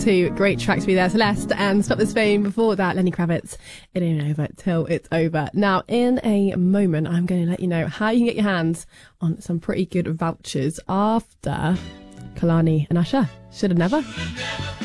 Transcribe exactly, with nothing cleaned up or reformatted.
Two great tracks to be there. Celeste and Stop This Fame. Before that, Lenny Kravitz. It ain't over till it's over. Now, in a moment, I'm going to let you know how you can get your hands on some pretty good vouchers after Kalani and Usher. Shoulda Never.